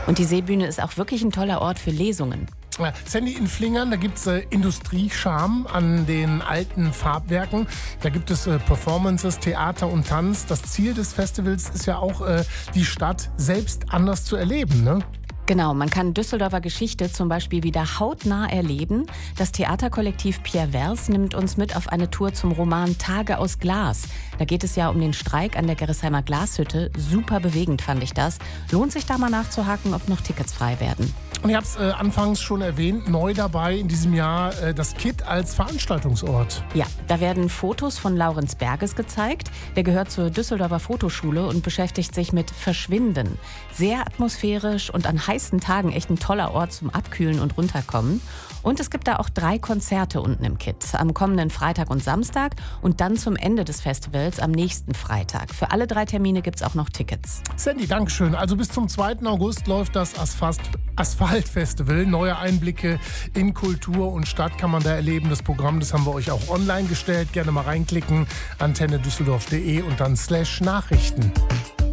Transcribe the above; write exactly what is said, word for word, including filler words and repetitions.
Und die Seebühne ist auch wirklich ein toller Ort für Lesungen. Ja, Sandy, in Flingern, da gibt es äh, Industriescham an den alten Farbwerken. Da gibt es äh, Performances, Theater und Tanz. Das Ziel des Festivals ist ja auch, äh, die Stadt selbst anders zu erleben, ne? Genau, man kann Düsseldorfer Geschichte zum Beispiel wieder hautnah erleben. Das Theaterkollektiv Pierre Vers nimmt uns mit auf eine Tour zum Roman Tage aus Glas. Da geht es ja um den Streik an der Gerresheimer Glashütte. Super bewegend fand ich das. Lohnt sich da mal nachzuhaken, ob noch Tickets frei werden. Und ich habe es äh, anfangs schon erwähnt, neu dabei in diesem Jahr äh, das K I T als Veranstaltungsort. Ja, da werden Fotos von Laurenz Berges gezeigt. Der gehört zur Düsseldorfer Fotoschule und beschäftigt sich mit Verschwinden. Sehr atmosphärisch und an heißen Tagen echt ein toller Ort zum Abkühlen und Runterkommen. Und es gibt da auch drei Konzerte unten im K I T. Am kommenden Freitag und Samstag und dann zum Ende des Festivals am nächsten Freitag. Für alle drei Termine gibt es auch noch Tickets. Sandy, Dankeschön. Also bis zum zweiten August läuft das Asphalt Asphaltfestival. Neue Einblicke in Kultur und Stadt kann man da erleben. Das Programm, das haben wir euch auch online gestellt. Gerne mal reinklicken. antenne düsseldorf punkt de und dann slash Nachrichten.